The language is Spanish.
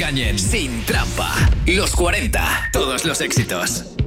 engañen, sin trampa. Los 40, todos los éxitos.